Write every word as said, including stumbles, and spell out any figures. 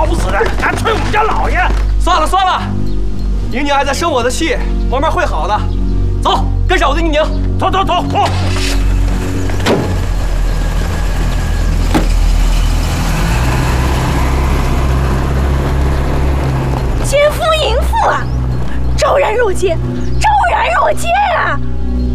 找死的，敢吹我们家老爷！ 算了算了，宁宁还在生我的气，慢慢会好的。走，跟上我的宁宁， 走走走走。 奸夫淫妇啊！骤然入监，骤然入监啊！